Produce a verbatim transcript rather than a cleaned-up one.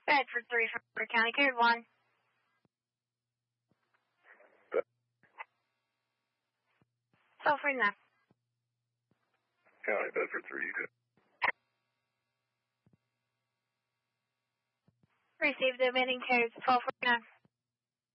Bedford three for County Code one. twelve forty-nine. County Bedford three, you good? Received the omitting codes twelve forty-nine.